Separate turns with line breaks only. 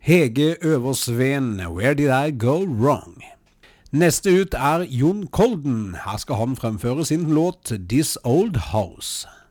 Hege Øversveen, Where Did I Go Wrong? Neste ut Jon Colden. Her skal han fremføre sin låt This Old House.